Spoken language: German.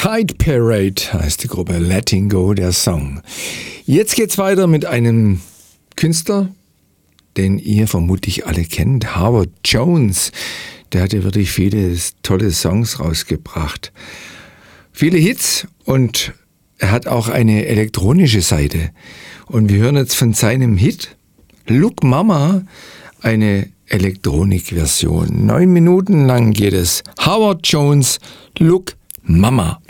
Tide Parade heißt die Gruppe, Letting Go der Song. Jetzt geht's weiter mit einem Künstler, den ihr vermutlich alle kennt, Howard Jones. Der hatte wirklich viele tolle Songs rausgebracht. Viele Hits und er hat auch eine elektronische Seite. Und wir hören jetzt von seinem Hit Look Mama eine Elektronikversion. 9 Minuten lang geht es. Howard Jones, Look Mama.